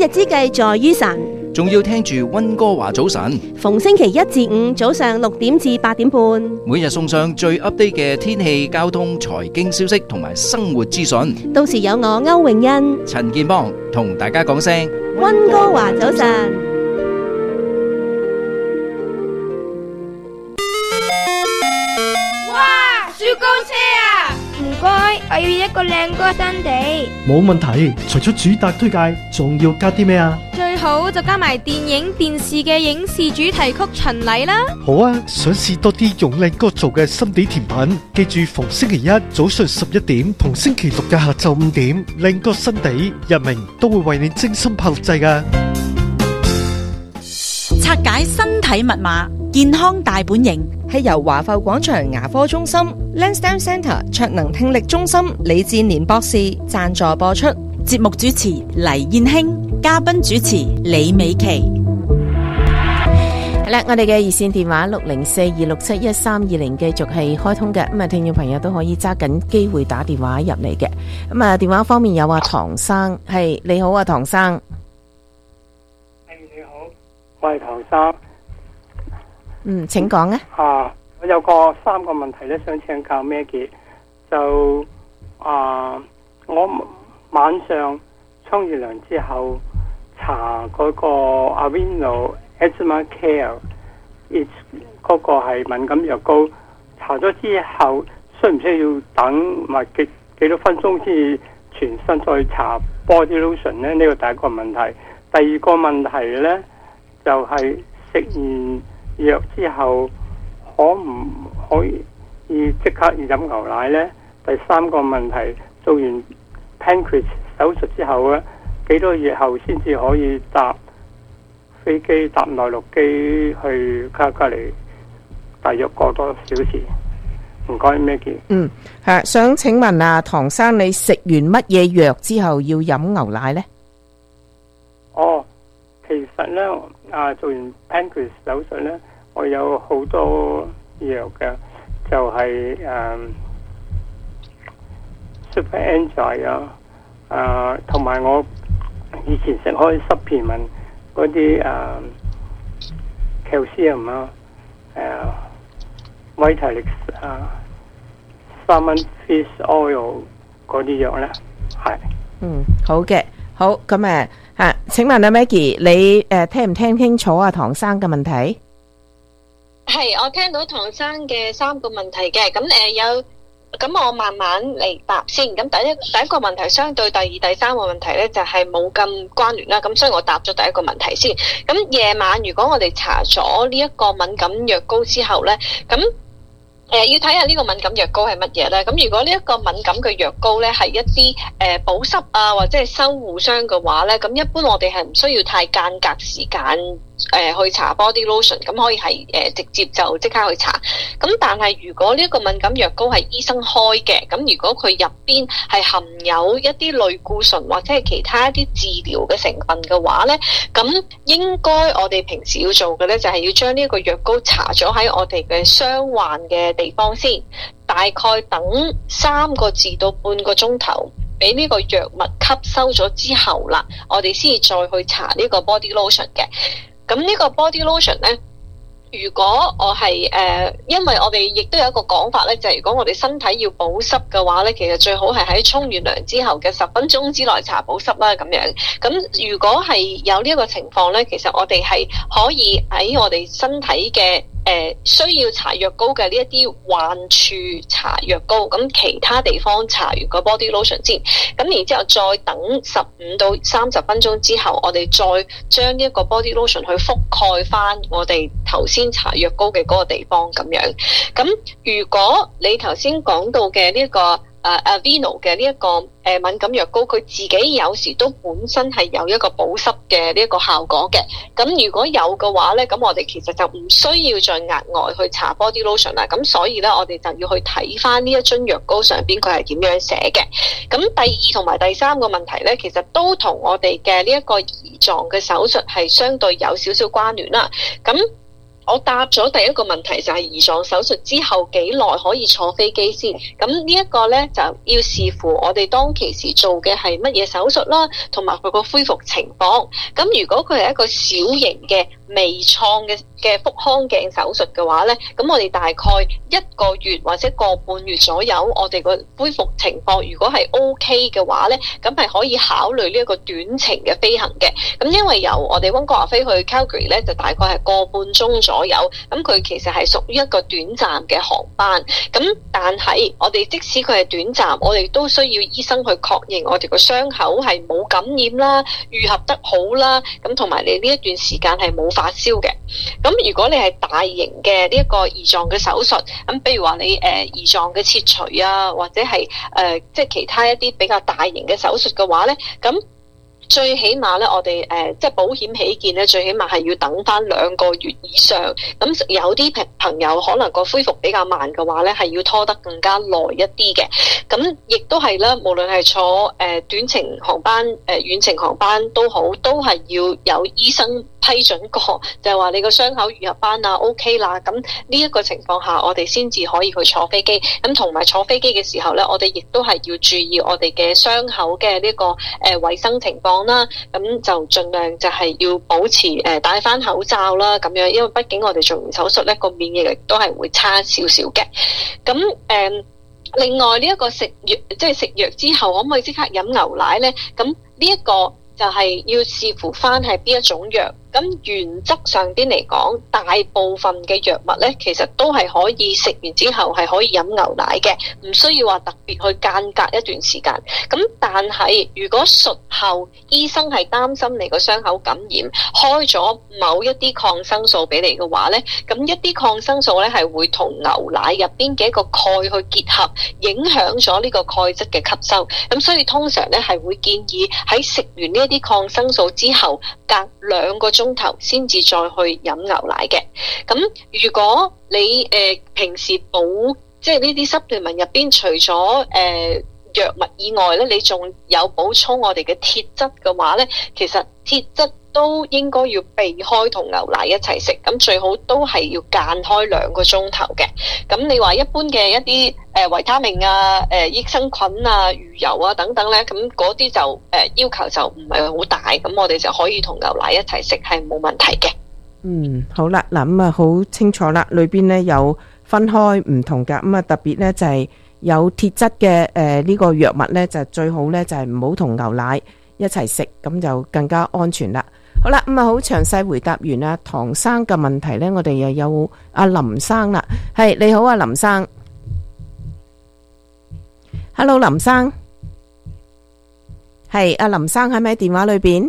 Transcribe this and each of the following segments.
日之計在於晨， 仲要聽住溫哥華早晨， 逢星期一至五早上6點至8點半， 每日送上最 update 嘅天氣、交通、財經消息同埋生活資訊。 到時有我歐詠欣、 陳健邦同大家講聲溫哥華早晨。 哇！雪糕車啊！唔該，我要一個靚歌新地。 冇問題，除咗主打推介，仲要加啲咩啊？ 最好就加埋電影、電視嘅影視主題曲巡禮啦。 好啊，想試多啲用靚歌做嘅心地甜品，記住逢星期一早上11點同星期六嘅下晝5點，靚歌新地日明都會為你精心拍錄製㗎。 拆解身體密碼，健康大本營， 係由華埠廣場牙科中心 Lansdowne Centre 卓能聽力中心李志年博士贊助播出。 節目主持黎燕卿，嘉賓主持李美琪。 係啦，我哋嘅熱線電話60426713220繼續係開通嘅，咁啊，聽眾朋友都可以揸緊機會打電話入嚟嘅。咁啊，電話方面有唐生，係你好啊，唐生。 你好，我係唐生。 請講啊。 我有3個問題咧，想請教Maggie。就我晚上沖完涼之後搽嗰個 Aveeno Asthma Care， 嗰個係敏感藥膏，搽咗之後需唔需要等埋幾多分鐘先至全身再搽 body lotion 呢？呢個第一個問題。第二個問題呢，就係食完藥之後可唔可以即刻飲牛奶呢？第三個問題，做完 pancreas 手術之後咧，幾多月後先至可以搭飛機搭內陸機去卡加利？大約過多小時？唔該，Maggie。 想請問啊，唐生，你食完乜嘢藥之後要飲牛奶呢？ 其實咧做完 pancreas 手術咧，我有好多藥嘅，就係Super Enzyme 同埋我以前食開supplement嗰啲calcium Vitalix Salmon Fish Oil 嗰啲藥咧，係。 好嘅，好咁請問阿 Maggie， 你聽唔聽清楚啊唐生嘅問題？ 係，我聽到唐生嘅3個問題嘅，咁我慢慢嚟答先。咁第一個問題相對第二、第三個問題咧，就係冇咁關聯啦。咁所以我答咗第一個問題先。咁夜晚如果我哋搽咗呢一個敏感藥膏之後咧，咁要睇下呢個敏感藥膏係乜嘢咧？咁如果呢一個敏感嘅藥膏咧係一啲保濕啊或者係修護霜嘅話咧，咁一般我哋係唔需要太間隔時間去搽 body lotion， 咁可以係直接就即刻去搽。咁但係如果呢一個敏感藥膏係醫生開嘅，咁如果佢入邊係含有一啲類固醇或者係其他一啲治療嘅成分嘅話咧，咁應該我哋平時要做嘅咧就係要將呢一個藥膏搽咗喺我哋嘅傷患嘅地方先，大概等3個至到半個鐘頭，俾呢個藥物吸收咗之後啦，我哋先至再去搽呢個 body lotion 嘅。咁呢個 body lotion 咧，如果我係因為我哋亦都有一個講法咧，就係如果我哋身體要保濕嘅話咧，其實最好係喺沖完涼之後嘅10分鐘之內搽保濕啦咁樣。咁如果係有呢一個情況咧，其實我哋係可以喺我哋身體嘅需要搽藥膏嘅呢一啲患處搽藥膏，咁其他地方搽完個 body lotion 先，咁然之後再等15到30分鐘之後，我哋再將呢一個 body lotion 去覆蓋翻我哋頭先搽藥膏嘅嗰個地方咁樣。咁如果你頭先講到嘅呢一個Aveeno 嘅呢一個敏感藥膏，佢自己有時都本身係有一個保濕嘅呢一個效果嘅。咁如果有嘅話咧，咁我哋其實就唔需要再額外去搽 body lotion 啦。咁所以咧，我哋就要去睇翻呢一樽藥膏上邊佢係點樣寫嘅。咁第2同埋第3個問題咧，其實都同我哋嘅呢一個胰臟嘅手術係相對有少少關聯啦。咁我答咗第一個問題就係胰臟手術之後幾耐可以坐飛機先。咁呢一個呢，就要視乎我哋當其時做嘅係乜嘢手術啦，同埋佢個恢復情況。咁如果佢係一個小型嘅微創嘅腹腔鏡手術嘅話呢，咁我哋大概1個月或者個半月左右，我哋個恢復情況如果係 OK 嘅話呢，咁係可以考慮呢一個短程嘅飛行嘅。咁因為由我哋溫哥華飛去 Calgary 呢，就大概係個半鐘左右，咁佢其實係屬於一個短暫嘅航班。咁但係我哋即使佢係短暫，我哋都需要醫生去確認我哋個傷口係冇感染啦，愈合得好啦，咁同埋你呢一段時間係冇發燒嘅。咁如果你係大型嘅呢一個胰臟嘅手術，咁譬如話你胰臟嘅切除啊，或者係即係其他一啲比較大型嘅手術嘅話咧，咁最起碼咧，我哋即係保險起見咧，最起碼係要等翻2個月以上。咁有啲朋友可能個恢復比較慢嘅話咧，係要拖得更加耐一啲嘅。咁亦都係啦，無論係坐短程航班、遠程航班都好，都係要有醫生批准過，就係話你個傷口愈合翻啊 OK 啦。咁呢一個情況下，我哋先至可以去坐飛機。咁同埋坐飛機嘅時候咧，我哋亦都係要注意我哋嘅傷口嘅呢個衛生情況啦。咁就盡量就係要保持戴翻口罩啦，咁樣，因為畢竟我哋做完手術咧，個免疫力都係會差少少嘅。咁另外呢一個食藥，即係食藥之後可唔可以即刻飲牛奶咧？咁呢一個就係要視乎翻係邊一種藥。咁原則上啲嚟講，大部分嘅藥物咧，其實都係可以食完之後係可以飲牛奶嘅，唔需要話特別去間隔一段時間。咁但係如果術後醫生係擔心你個傷口感染，開咗某一啲抗生素俾你嘅話咧，咁一啲抗生素咧係會同牛奶入邊嘅一個鈣去結合，影響咗呢個鈣質嘅吸收。咁所以通常咧係會建議喺食完呢一啲抗生素之後，隔2個鐘頭先至再去飲牛奶嘅。咁如果你平時即係呢啲supplement入邊除咗藥物以外咧，你仲有補充我哋嘅鐵質嘅話咧，其實鐵質都應該要避開同牛奶一齊食，咁最好都係要間開2個鐘頭嘅。咁你話一般嘅一啲維他命啊、益生菌啊、魚油啊等等咧，咁嗰啲就要求就唔係好大，咁我哋就可以同牛奶一齊食係冇問題嘅。 好啦，嗱咁啊好清楚啦，裏邊咧有分開唔同噶，咁啊特別咧就係有鐵質嘅呢個藥物咧，就最好咧就係唔好同牛奶一齊食，咁就更加安全啦。好啦，咁啊好詳細回答完啦唐生嘅問題咧，我哋又有阿林生啦。係，你好啊林生。Hello 林生，係阿林生喺咪電話裏邊？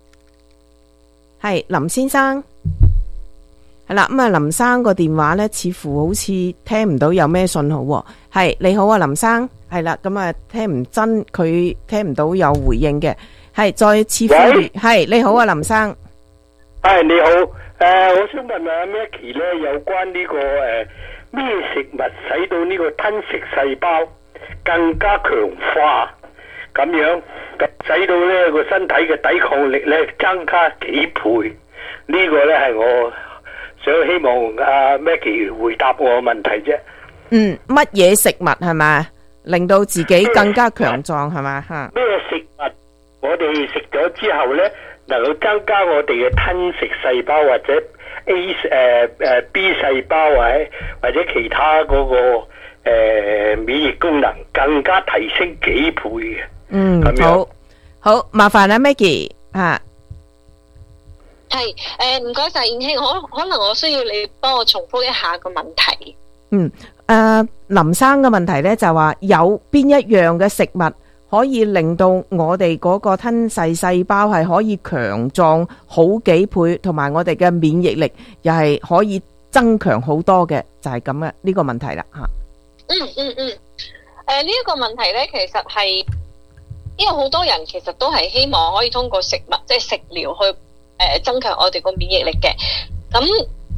係林先生。係啦，咁啊林生個電話咧似乎好似聽唔到有咩信號喎。係，你好啊林生。係啦，咁啊聽唔真，佢聽唔到有回應嘅。係，再次呼籲。係，你好啊林生。 係，你好，我想問下 Maggie 咧，有關呢個咩食物使到呢個吞食細胞更加強化，咁樣使到呢個身體嘅抵抗力咧增加幾倍？呢個咧係我想希望阿 Maggie 回答我嘅問題啫。 乜嘢食物係咪令到自己更加強壯係咪吓？ 咩食物我哋食咗之後咧，能夠增加我哋嘅吞食細胞或者 B 細胞或者其他嗰個免疫功能更加提升幾倍嘅。 好麻煩啦 Maggie 吓。 係唔該晒燕兄，可能我需要你幫我重複一下個問題。 林生嘅問題咧就話有邊一樣嘅食物可以令到我哋嗰個吞噬細胞係可以強壯好幾倍，同埋我哋嘅免疫力又係可以增強好多嘅，就係咁嘅呢個問題啦吓。 呢一個問題咧，其實係因為好多人其實都係希望可以通過食物即係食療去增強我哋個免疫力嘅。咁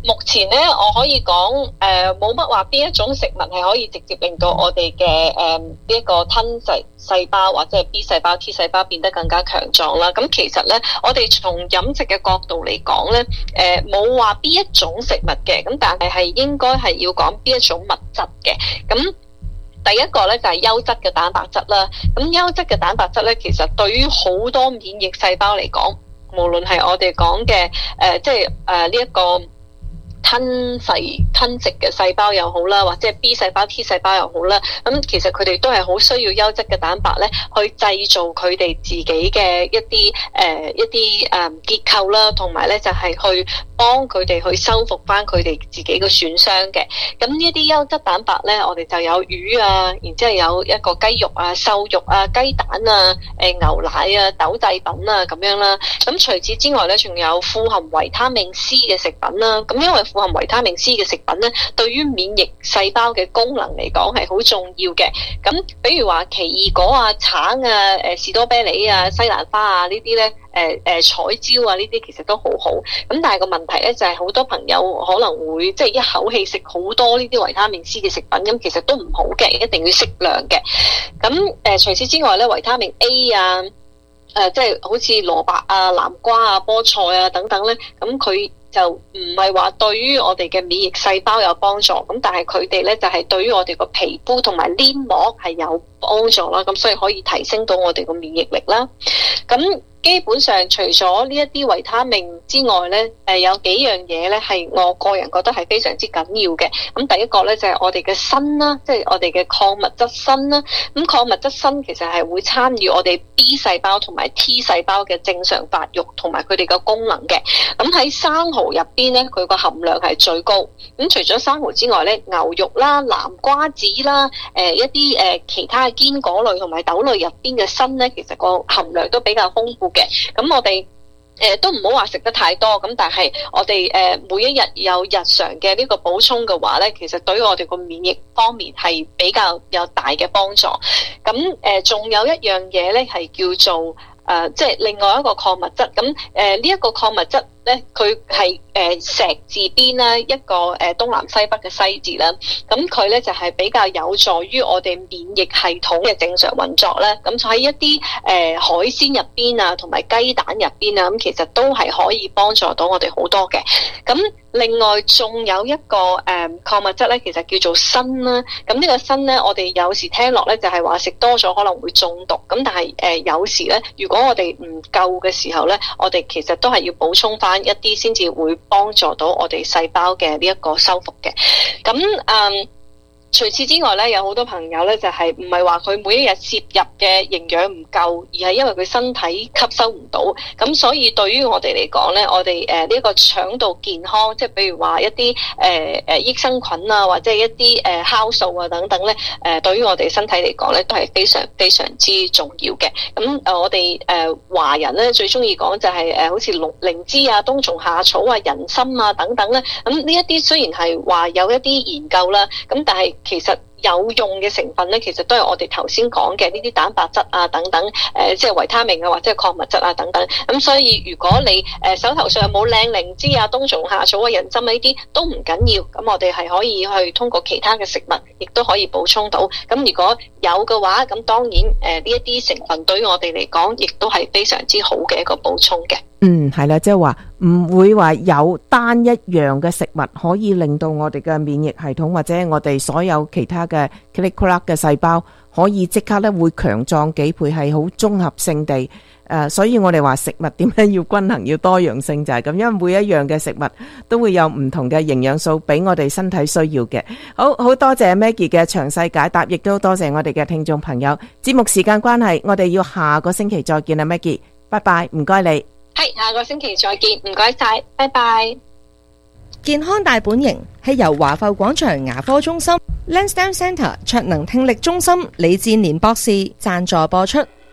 目前咧，我可以講冇乜話邊一種食物係可以直接令到我哋嘅呢一個吞噬細胞或者係 B 細胞、T 細胞變得更加強壯啦。咁其實咧，我哋從飲食嘅角度嚟講咧，冇話邊一種食物嘅，咁但係應該係要講邊一種物質嘅。咁第一個咧就係優質嘅蛋白質啦。咁優質嘅蛋白質咧，其實對於好多免疫細胞嚟講，無論係我哋講嘅即係呢一個吞食嘅細胞又好啦，或者係 B 細胞、T 細胞又好啦，咁其實佢哋都係好需要優質嘅蛋白咧，去製造佢哋自己嘅一啲結構啦，同埋咧就係去幫佢哋去修復翻佢哋自己嘅損傷嘅。咁呢一啲優質蛋白咧，我哋就有魚啊，然之後有一個雞肉啊、瘦肉啊、雞蛋啊、牛奶啊、豆製品啊咁樣啦。咁除此之外咧，仲有富含維他命 C 嘅食品啦。咁因為富含維他命 C 嘅食品咧，對於免疫細胞嘅功能嚟講係好重要嘅。咁比如話奇異果啊、橙啊、士多啤梨啊、西蘭花啊呢啲咧，彩椒啊呢啲其實都好好。咁但係個問題咧就係好多朋友可能會即係一口氣食好多呢啲維他命 C 嘅食品，咁其實都唔好嘅，一定要適量嘅。咁除此之外咧，維他命 A 啊，即係好似蘿蔔啊、南瓜啊、菠菜啊等等咧，咁佢就唔係話對於我哋嘅免疫細胞有幫助，咁但係佢哋咧就係對於我哋個皮膚同埋黏膜係有幫助啦，咁所以可以提升到我哋個免疫力啦。咁基本上除咗呢一啲維他命之外咧，有幾樣嘢咧係我個人覺得係非常之緊要嘅。咁第一個咧就係我哋嘅鋅啦，即係我哋嘅礦物質鋅啦。咁礦物質鋅其實係會參與我哋 B 細胞同埋 T 細胞嘅正常發育同埋佢哋嘅功能嘅。咁喺生蠔入邊咧，佢個含量係最高。咁除咗生蠔之外咧，牛肉啦、南瓜子啦、一啲其他嘅堅果類同埋豆類入邊嘅鋅咧，其實個含量都比較豐富嘅。咁我哋都唔好話食得太多，咁但係我哋每一日有日常嘅呢個補充嘅話咧，其實對於我哋個免疫方面係比較有大嘅幫助。咁仲有一樣嘢咧係叫做即係另外一個礦物質。咁呢一個礦物質咧，佢係石字邊啦，一個東南西北嘅西字啦。咁佢咧就係比較有助於我哋免疫系統嘅正常運作咧。咁就喺一啲海鮮入邊啊，同埋雞蛋入邊啊，咁其實都係可以幫助到我哋好多嘅。咁另外仲有一個礦物質咧，其實叫做鋅啦。咁呢個鋅咧，我哋有時聽落咧就係話食多咗可能會中毒。咁但係有時咧，如果我哋唔夠嘅時候咧，我哋其實都係要補充翻一啲先至會幫助到我哋細胞嘅呢一個修復嘅。咁除此之外咧，有好多朋友咧就係唔係話佢每一日攝入嘅營養唔夠，而係因為佢身體吸收唔到。咁所以對於我哋嚟講咧，我哋呢個腸道健康，即係比如話一啲益生菌啊，或者一啲酵素啊等等咧，對於我哋身體嚟講咧，都係非常非常之重要嘅。咁我哋華人咧最中意講就係好似靈芝啊、冬蟲夏草啊、人參啊等等咧。咁呢一啲雖然係話有一啲研究啦，咁但係其實有用嘅成分咧，其實都係我哋頭先講嘅呢啲蛋白質啊等等，即係維他命啊或者係礦物質啊等等。咁所以如果你手頭上有冇靚靈芝啊、冬蟲夏草啊、人參啊呢啲都唔緊要，咁我哋係可以去通過其他嘅食物，亦都可以補充到。咁如果有嘅話，咁當然呢一啲成分對於我哋嚟講，亦都係非常之好嘅一個補充嘅。 係啦，即係話唔會話有單一樣嘅食物可以令到我哋嘅免疫系統或者我哋所有其他嘅 click 嘅細胞可以即刻咧會強壯幾倍，係好綜合性地所以我哋話食物點樣要均衡要多樣性就係咁，因為每一樣嘅食物都會有唔同嘅營養素俾我哋身體需要嘅。好多謝 Maggie 嘅詳細解答，亦都多謝我哋嘅聽眾朋友。節目時間關係，我哋要下個星期再見啦 Maggie， 拜拜，唔該你。 係，下個星期再見，唔該晒，拜拜。 健康大本營係由華埠廣場牙科中心 Lansdowne Centre 卓能聽力中心李志年博士贊助播出。